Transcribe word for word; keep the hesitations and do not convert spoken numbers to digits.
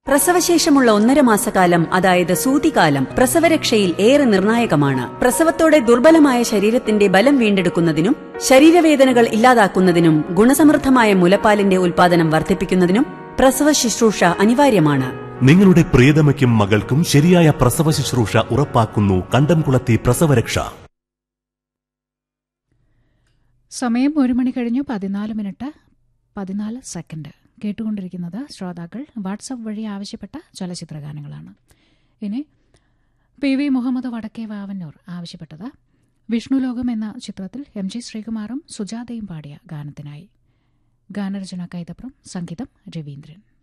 പ്രസവശേഷമുള്ള ഒന്നര മാസക്കാലം, അതായത് സൂതികാലം, പ്രസവരക്ഷയിൽ ഏറെ നിർണായകമാണ്. പ്രസവത്തോടെ ദുർബലമായ ശരീരത്തിന്റെ ബലം വീണ്ടെടുക്കുന്നതിനും ശരീരവേദനകൾ ഇല്ലാതാക്കുന്നതിനും ഗുണസമൃദ്ധമായ മുലപ്പാലിന്റെ ഉൽപാദനം വർദ്ധിപ്പിക്കുന്നതിനും പ്രസവ ശുശ്രൂഷ അനിവാര്യമാണ്. നിങ്ങളുടെ പ്രിയതമയ്ക്കും മകൾക്കും ശരിയായ പ്രസവ ശുശ്രൂഷ ഉറപ്പാക്കുന്നു കണ്ടംകുളത്തി പ്രസവരക്ഷ. സമയം ഒരു മണി കഴിഞ്ഞു പതിനാല് മിനിറ്റ് പതിനാല് സെക്കൻഡ്. കേട്ടുകൊണ്ടിരിക്കുന്നത് ശ്രോതാക്കൾ വാട്സപ്പ് വഴി ആവശ്യപ്പെട്ട ചലച്ചിത്രഗാനങ്ങളാണ്. ഇനി പി വി മുഹമ്മദ് വടക്കേ വാവന്നൂർ ആവശ്യപ്പെട്ടത് വിഷ്ണുലോകം എന്ന ചിത്രത്തിൽ എം ജി ശ്രീകുമാറും സുജാതയും പാടിയ ഗാനത്തിനായി. ഗാനരചന കൈതപ്രം, സംഗീതം രവീന്ദ്രൻ.